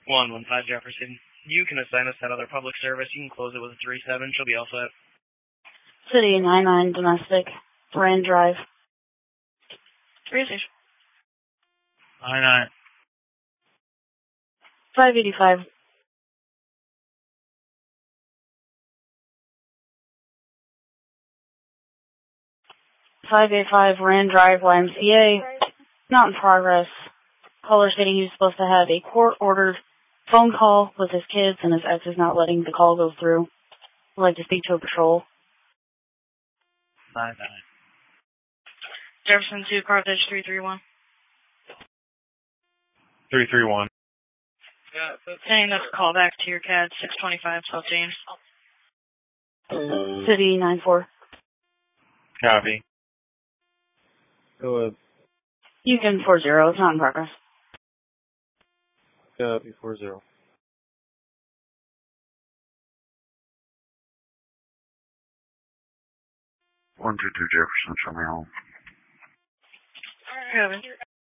115 Jefferson. You can assign us that other public service. You can close it with a 3-7. She'll be all set. City 99 domestic. Rand Drive. Radio station. 99. 585. Rand Drive, YMCA. Not in progress. Caller stating he's supposed to have a court-ordered phone call with his kids, and his ex is not letting the call go through. I'd like to speak to a patrol. 99. Jefferson 2, Carthage 331. 331. Saying that's a call back to your CAD 625 South James. City 94. Copy. Go ahead. You can 40. It's not in progress. Copy 40. 122 Jefferson, show me home. Kevin.